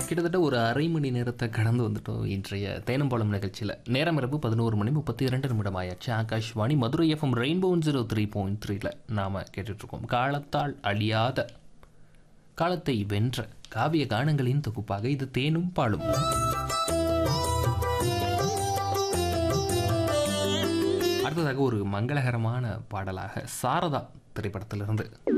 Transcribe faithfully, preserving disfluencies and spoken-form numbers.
கிட்டத்தட்ட ஒரு அரை மணி நேரத்தை கடந்து வந்துட்டோம் இன்றைய தேனம்பாலம் நிகழ்ச்சியில். நேரம் இரவு பதினோரு மணி முப்பத்தி இரண்டு நிமிடம் ஆயாச்சு. Akashvani Madurai FM rainbow zero three point த்ரீல நாம் கேட்டுட்ருக்கோம் காலத்தால் அழியாத காலத்தை வென்ற காவிய கானங்களின் தொகுப்பாக இது தேனும் பாலும். அடுத்ததாக ஒரு மங்களகரமான பாடலாக சாரதா திரைப்படத்திலிருந்து